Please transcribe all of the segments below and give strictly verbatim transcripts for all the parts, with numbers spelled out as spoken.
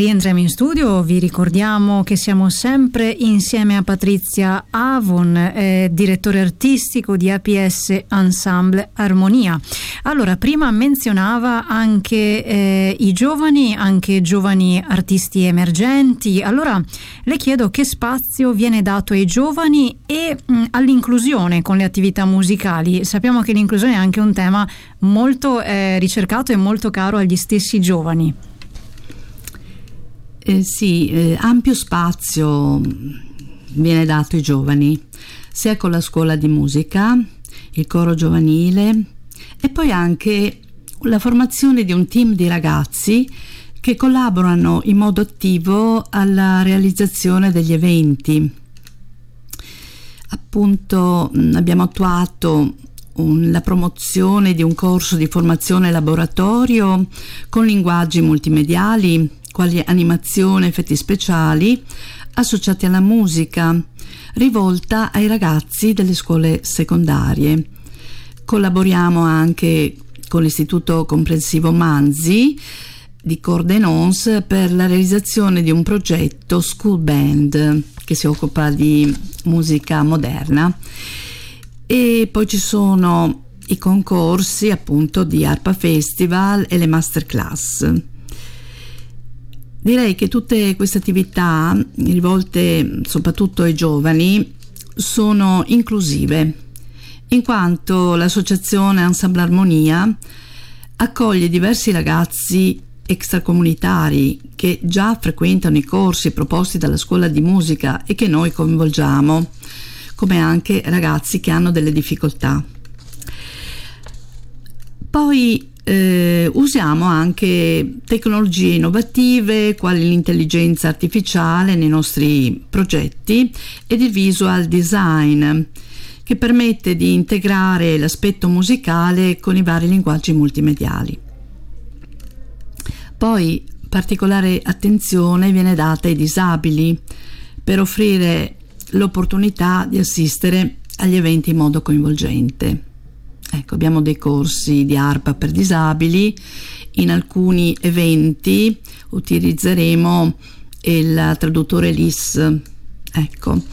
rientriamo in studio, vi ricordiamo che siamo sempre insieme a Patrizia Avon, eh, direttore artistico di A P S Ensemble Armonia. Allora, prima menzionava anche eh, i giovani, anche giovani artisti emergenti. Allora le chiedo che spazio viene dato ai giovani e mh, all'inclusione con le attività musicali. Sappiamo che l'inclusione è anche un tema molto eh, ricercato e molto caro agli stessi giovani. Eh, sì, eh, ampio spazio viene dato ai giovani, sia con la scuola di musica, il coro giovanile e poi anche la formazione di un team di ragazzi che collaborano in modo attivo alla realizzazione degli eventi. Appunto abbiamo attuato un, la promozione di un corso di formazione laboratorio con linguaggi multimediali quali animazione, effetti speciali associati alla musica, rivolta ai ragazzi delle scuole secondarie. Collaboriamo anche con l'Istituto Comprensivo Manzi di Cordenons per la realizzazione di un progetto School Band che si occupa di musica moderna. E poi ci sono i concorsi appunto di Arpa Festival e le masterclass. Direi che tutte queste attività rivolte soprattutto ai giovani sono inclusive, in quanto l'associazione Ensemble Armonia accoglie diversi ragazzi extracomunitari che già frequentano i corsi proposti dalla scuola di musica e che noi coinvolgiamo, come anche ragazzi che hanno delle difficoltà. Poi Eh, usiamo anche tecnologie innovative quali l'intelligenza artificiale nei nostri progetti ed il visual design, che permette di integrare l'aspetto musicale con i vari linguaggi multimediali. Poi particolare attenzione viene data ai disabili per offrire l'opportunità di assistere agli eventi in modo coinvolgente. Ecco, abbiamo dei corsi di arpa per disabili, in alcuni eventi utilizzeremo il traduttore L I S. Ecco.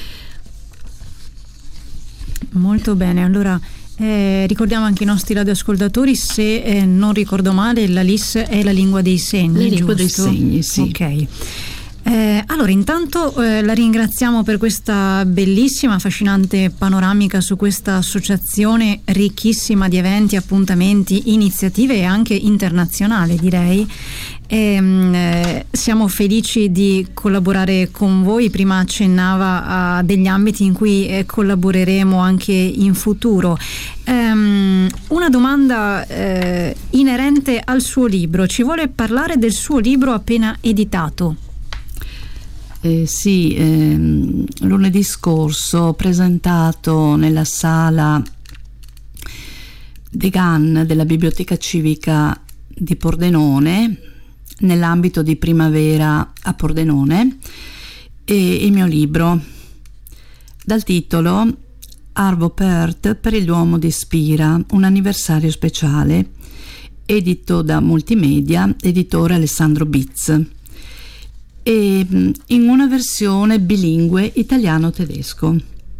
Molto bene, allora eh, ricordiamo anche i nostri radioascoltatori, se eh, non ricordo male, la L I S è la lingua dei segni, la lingua dei giusto? segni, sì. Ok. Eh, allora intanto eh, la ringraziamo per questa bellissima, affascinante panoramica su questa associazione ricchissima di eventi, appuntamenti, iniziative e anche internazionale, direi. E, eh, siamo felici di collaborare con voi. Prima accennava a degli ambiti in cui eh, collaboreremo anche in futuro. Um, una domanda eh, inerente al suo libro. Ci vuole parlare del suo libro appena editato? Eh, sì, ehm, lunedì scorso ho presentato nella sala De Gan della Biblioteca Civica di Pordenone, nell'ambito di Primavera a Pordenone, e il mio libro dal titolo Arvo Pärt per il Duomo di Spira, un anniversario speciale, edito da Multimedia, editore Alessandro Bitz, e in una versione bilingue italiano-tedesco.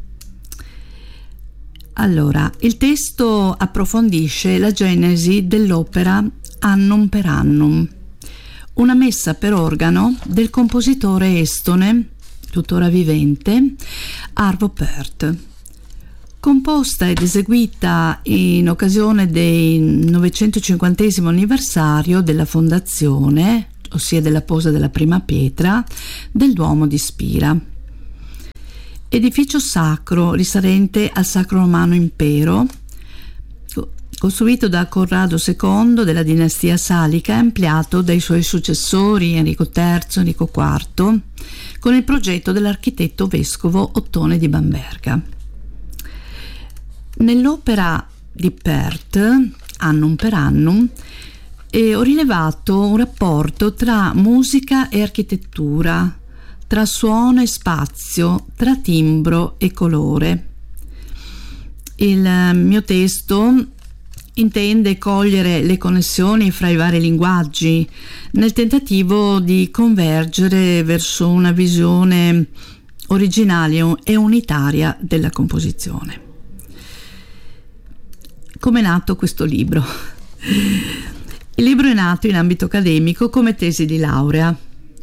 Allora, il testo approfondisce la genesi dell'opera Annum per Annum, una messa per organo del compositore estone, tuttora vivente, Arvo Pärt, composta ed eseguita in occasione del novecentocinquantesimo anniversario della fondazione, ossia della posa della prima pietra, del Duomo di Spira. Edificio sacro risalente al Sacro Romano Impero, costruito da Corrado secondo della dinastia salica e ampliato dai suoi successori Enrico terzo, Enrico quarto, con il progetto dell'architetto vescovo Ottone di Bamberga. Nell'opera di Pärt, Annum per Annum, e ho rilevato un rapporto tra musica e architettura, tra suono e spazio, tra timbro e colore. Il mio testo intende cogliere le connessioni fra i vari linguaggi nel tentativo di convergere verso una visione originale e unitaria della composizione. Come è nato questo libro? Il libro è nato in ambito accademico come tesi di laurea.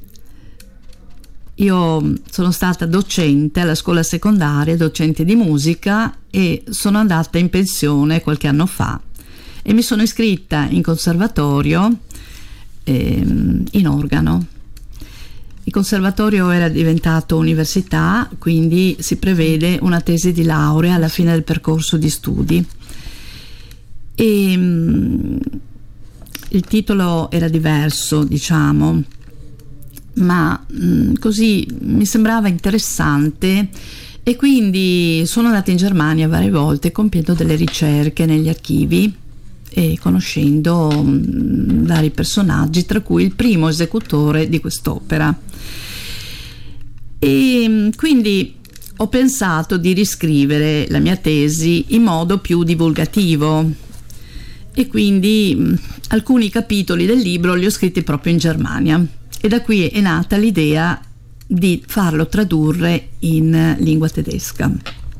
Io sono stata docente alla scuola secondaria, docente di musica, e sono andata in pensione qualche anno fa e mi sono iscritta in conservatorio ehm, in organo. Il conservatorio era diventato università, quindi si prevede una tesi di laurea alla fine del percorso di studi. E, um, il titolo era diverso, diciamo, ma mh, così mi sembrava interessante, e quindi sono andata in Germania varie volte compiendo delle ricerche negli archivi e conoscendo mh, vari personaggi, tra cui il primo esecutore di quest'opera. E mh, quindi ho pensato di riscrivere la mia tesi in modo più divulgativo, e quindi mh, alcuni capitoli del libro li ho scritti proprio in Germania. E da qui è nata l'idea di farlo tradurre in lingua tedesca.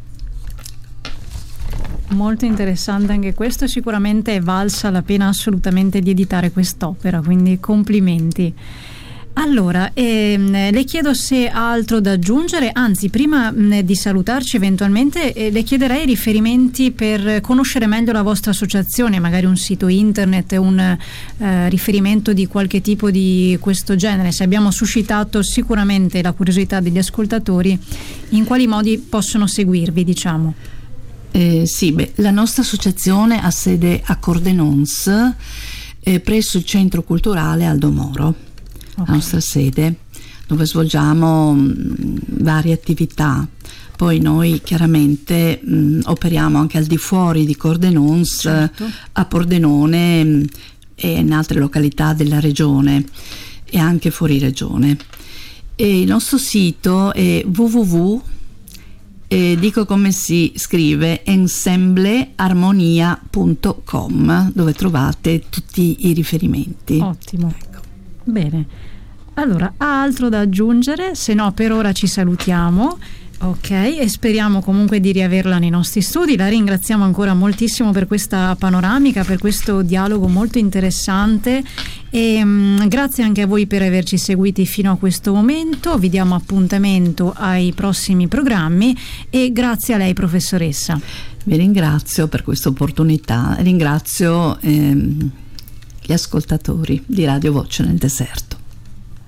Molto interessante anche questo, sicuramente è valsa la pena assolutamente di editare quest'opera, quindi complimenti. Allora, ehm, le chiedo se ha altro da aggiungere, anzi prima mh, di salutarci eventualmente eh, le chiederei riferimenti per conoscere meglio la vostra associazione, magari un sito internet, un eh, riferimento di qualche tipo di questo genere. Se abbiamo suscitato sicuramente la curiosità degli ascoltatori, in quali modi possono seguirvi, diciamo? Eh, sì, beh, la nostra associazione ha sede a Cordenons, eh, presso il Centro Culturale Aldo Moro. Okay. La nostra sede, dove svolgiamo mh, varie attività. Poi noi chiaramente mh, operiamo anche al di fuori di Cordenons, certo, a Pordenone mh, e in altre località della regione e anche fuori regione. E il nostro sito è w w w, eh, dico come si scrive, ensemblearmonia punto com, dove trovate tutti i riferimenti. Ottimo, ecco. Bene. Allora, ha altro da aggiungere? Se no, per ora ci salutiamo, ok? E speriamo comunque di riaverla nei nostri studi. La ringraziamo ancora moltissimo per questa panoramica, per questo dialogo molto interessante, e mh, grazie anche a voi per averci seguiti fino a questo momento. Vi diamo appuntamento ai prossimi programmi e grazie a lei, professoressa. Vi ringrazio per questa opportunità, ringrazio ehm, gli ascoltatori di Radio Voce nel Deserto.